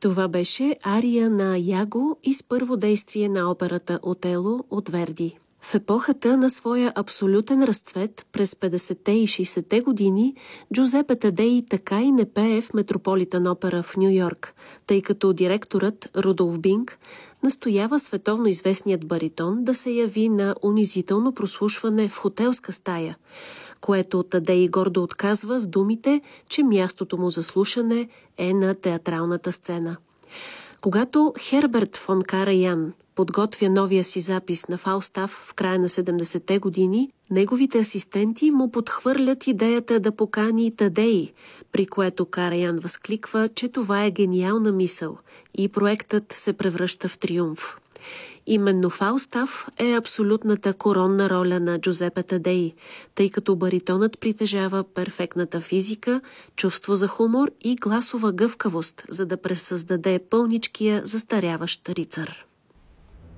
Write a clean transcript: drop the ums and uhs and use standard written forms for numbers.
Това беше ария на Яго из първо действие на операта Отело от Верди. В епохата на своя абсолютен разцвет през 50-те и 60-те години Джузепе Тадеи така и не пее в Метрополитън опера в Ню-Йорк, тъй като директорът Рудолф Бинг настоява световно известният баритон да се яви на унизително прослушване в хотелска стая, което Тадеи гордо отказва с думите, че мястото му за слушане е на театралната сцена. Когато Херберт фон Караян подготвя новия си запис на Фалстаф в края на 70-те години, неговите асистенти му подхвърлят идеята да покани Тадеи, при което Караян възкликва, че това е гениална мисъл и проектът се превръща в триумф. Именно Фалстаф е абсолютната коронна роля на Джузепе Тадеи, тъй като баритонът притежава перфектната физика, чувство за хумор и гласова гъвкавост, за да пресъздаде пълничкия застаряващ рицар.